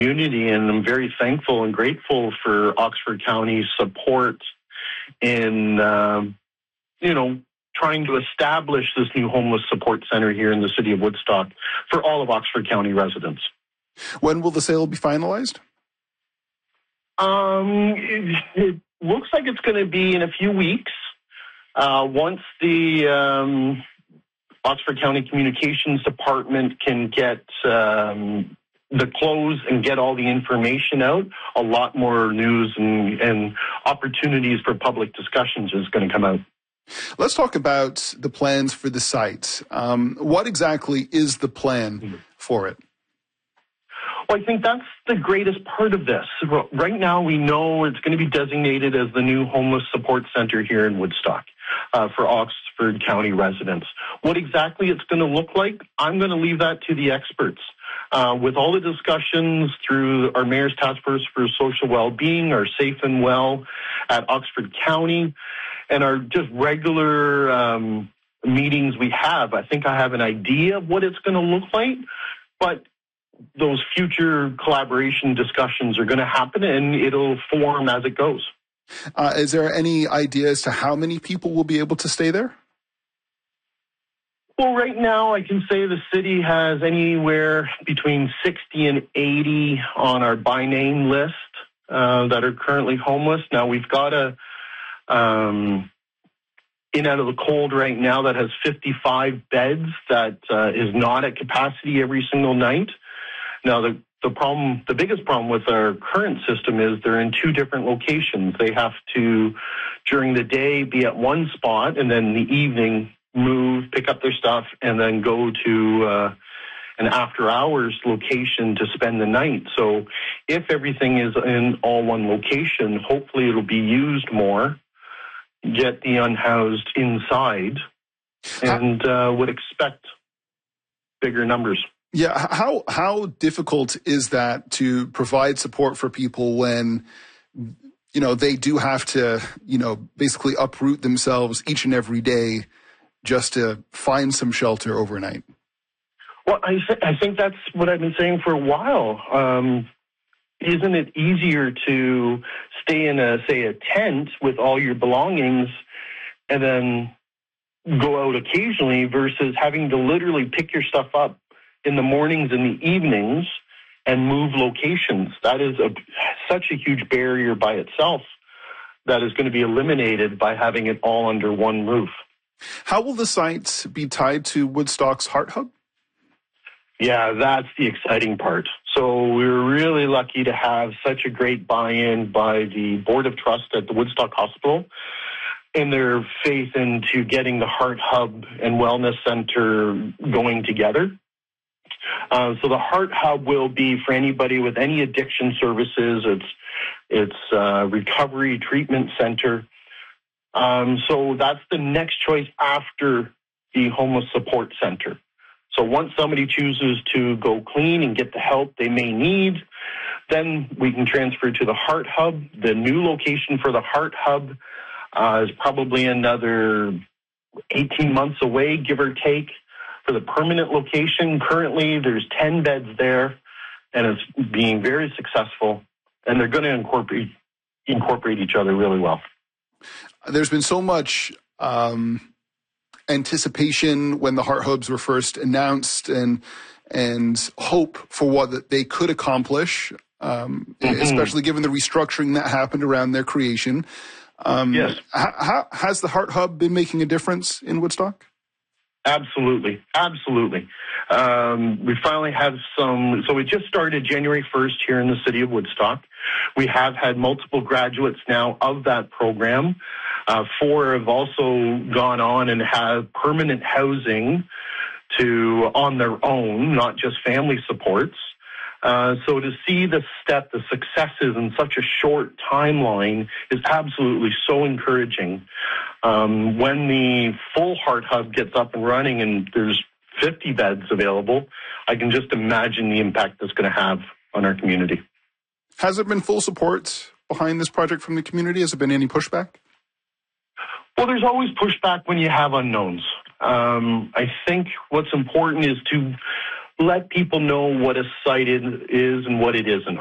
community, and I'm very thankful and grateful for Oxford County's support in, trying to establish this new homeless support center here in the city of Woodstock for all of Oxford County residents. When will the sale be finalized? It looks like it's going to be in a few weeks. Once the Oxford County Communications Department can get the close and get all the information out, a lot more news and opportunities for public discussions is going to come out. Let's talk about the plans for the site. What exactly is the plan for it? Well, I think that's the greatest part of this. Right now, we know it's going to be designated as the new homeless support center here in Woodstock for Oxford County residents. What exactly it's going to look like, I'm going to leave that to the experts. With all the discussions through our Mayor's Task Force for Social Wellbeing, our Safe and Well at Oxford County, and our just regular meetings we have, I think I have an idea of what it's going to look like, but those future collaboration discussions are going to happen and it'll form as it goes. Is there any idea as to how many people will be able to stay there? Well, right now I can say the city has anywhere between 60 and 80 on our by name list that are currently homeless. Now we've got a in out of the cold right now that has 55 beds that is not at capacity every single night. Now the biggest problem with our current system is they're in two different locations. They have to, during the day, be at one spot, and then in the evening move, pick up their stuff, and then go to an after-hours location to spend the night. So if everything is in all one location, hopefully it'll be used more, get the unhoused inside, and would expect bigger numbers. Yeah, how difficult is that to provide support for people when, they do have to, basically uproot themselves each and every day just to find some shelter overnight? Well, I think that's what I've been saying for a while. Isn't it easier to stay in a tent with all your belongings and then go out occasionally versus having to literally pick your stuff up in the mornings and the evenings and move locations? That is such a huge barrier by itself that is going to be eliminated by having it all under one roof. How will the site be tied to Woodstock's Heart Hub? Yeah, that's the exciting part. So we're really lucky to have such a great buy-in by the Board of Trust at the Woodstock Hospital and their faith into getting the Heart Hub and Wellness Center going together. So the Heart Hub will be for anybody with any addiction services. It's a recovery treatment center. So that's the next choice after the homeless support center. So once somebody chooses to go clean and get the help they may need, then we can transfer to the Heart Hub. The new location for the Heart Hub is probably another 18 months away, give or take. For the permanent location, currently there's 10 beds there, and it's being very successful, and they're going to incorporate each other really well. There's been so much anticipation when the Heart Hubs were first announced and hope for what they could accomplish, especially given the restructuring that happened around their creation. Yes. Has the Heart Hub been making a difference in Woodstock? Absolutely. We finally have so we just started January 1st here in the city of Woodstock. We have had multiple graduates now of that program. 4 have also gone on and have permanent housing on their own, not just family supports. So to see the successes in such a short timeline is absolutely so encouraging. When the full Heart Hub gets up and running and there's 50 beds available, I can just imagine the impact that's going to have on our community. Has there been full support behind this project from the community? Has there been any pushback? Well, there's always pushback when you have unknowns. I think what's important is to let people know what a site is and what it isn't.